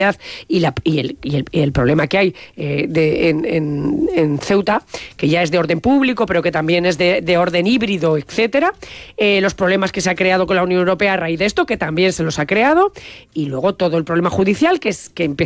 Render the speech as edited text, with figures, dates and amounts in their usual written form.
y el problema que hay en Ceuta, que ya es de orden público, pero que también es de orden híbrido, etcétera, los problemas que se ha creado con la Unión Europea a raíz de esto, que también se los ha creado, y luego todo el problema judicial que empezó